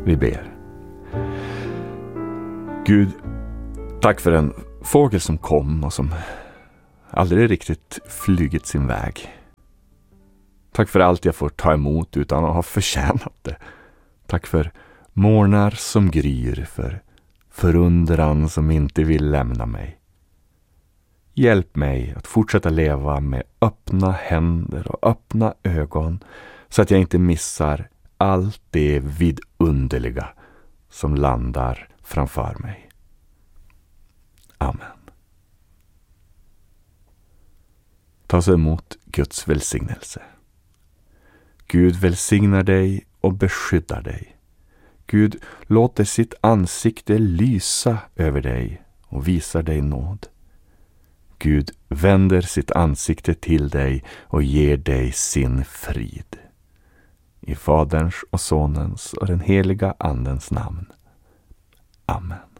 Vi ber. Gud, tack för en fågel som kom och som aldrig riktigt flygit sin väg. Tack för allt jag får ta emot utan att ha förtjänat det. Tack för morgnar som gryr, för förundran som inte vill lämna mig. Hjälp mig att fortsätta leva med öppna händer och öppna ögon så att jag inte missar allt det vidunderliga som landar framför mig. Amen. Ta så emot Guds välsignelse. Gud välsignar dig och beskyddar dig. Gud låter sitt ansikte lysa över dig och visar dig nåd. Gud vänder sitt ansikte till dig och ger dig sin frid. I Faderns och Sonens och den heliga Andens namn. Amen.